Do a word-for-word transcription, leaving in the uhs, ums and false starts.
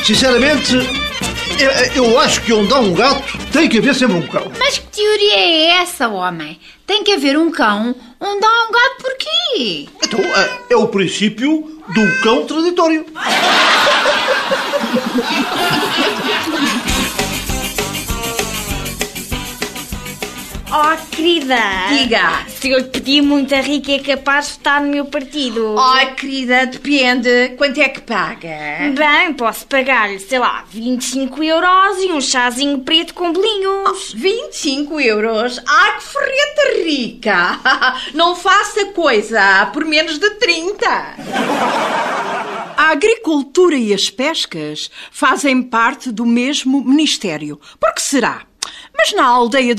sinceramente, eu, eu acho que onde há um gato tem que haver sempre um cão. Mas que teoria é essa, homem? Tem que haver um cão onde há um gato porquê? Então, é, é o princípio do cão traditório. Oh, querida. Diga. Se eu lhe pedir muito a Rica, é capaz de estar no meu partido. Oh, querida, depende. Quanto é que paga? Bem, posso pagar-lhe, sei lá, vinte e cinco euros e um chazinho preto com bolinhos. Oh, vinte e cinco euros? Ai, que ferreta rica. Não faça coisa por menos de trinta. A agricultura e as pescas fazem parte do mesmo ministério. Por que será? Mas na aldeia